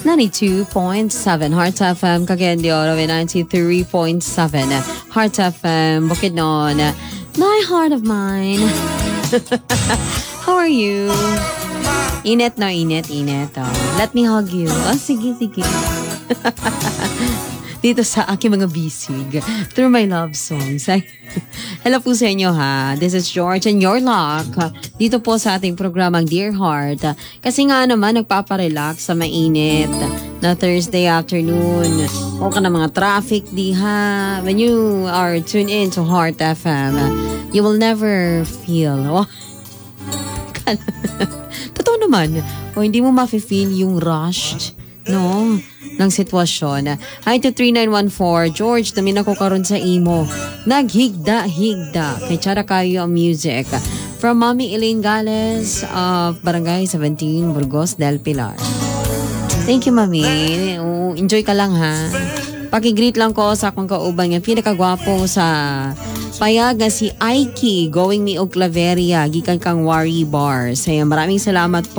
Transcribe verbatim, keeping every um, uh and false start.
ninety-two point seven Heart F M, Cagayan de Oro, ninety-three point seven Heart F M, Bukidnon. My heart of mine. How are you? Init na init, init. Oh. Let me hug you. Oh, sige, sige. Dito sa aking mga bisig through my love songs. Hello po sa inyo ha. This is George and your luck. Dito po sa ating programang Dear Heart. Kasi nga naman nagpaparelax sa mainit na Thursday afternoon. O ka na mga traffic di ha. When you are tuned in to Heart F M, you will never feel. Oh. Totoo naman. O hindi mo ma-feel yung rushed, no? Ng sitwasyon. Hi to three nine one four. George, namin ako karon sa imo. Naghigda-higda. Kay Chara kayo ang music. From Mommy Elaine Gales of Barangay seventeen, Burgos del Pilar. Thank you, Mami. Oh, enjoy ka lang, ha? Pakigreet lang ko sa akong kauban nga pinakagwapo sa payag si Aiki going mi og Claveria gikan kang Wari Bar. Saya maraming salamat po.